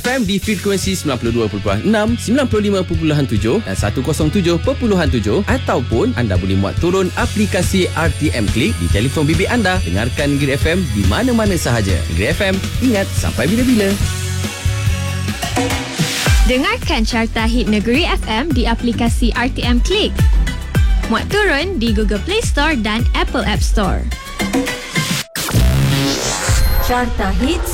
FM di frekuensi 92.6, 95.7 dan 107.7 ataupun anda boleh muat turun aplikasi RTM Click di telefon bimbit anda. Dengarkan Negeri FM di mana-mana sahaja. Negeri FM, ingat sampai bila-bila. Dengarkan Carta Hit Negeri FM di aplikasi RTM Click. Muat turun di Google Play Store dan Apple App Store. Carta Hit